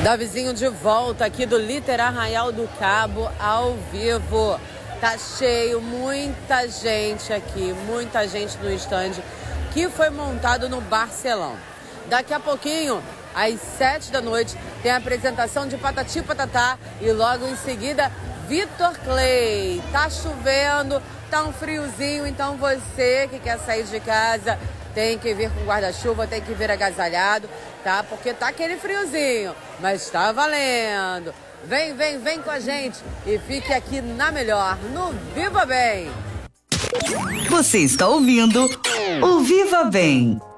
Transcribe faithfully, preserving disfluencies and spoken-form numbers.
Davizinho de volta aqui do Liter Arraial do Cabo, ao vivo. Tá cheio, muita gente aqui, muita gente no estande que foi montado no Barcelão. Daqui a pouquinho, às sete da noite, tem a apresentação de Patati Patatá e logo em seguida, Vitor Clay. Tá chovendo, tá um friozinho, então você que quer sair de casa tem que vir com guarda-chuva, tem que vir agasalhado, tá? Porque tá aquele friozinho, mas tá valendo. Vem, vem, vem com a gente e fique aqui na melhor, no Viva Bem. Você está ouvindo o Viva Bem.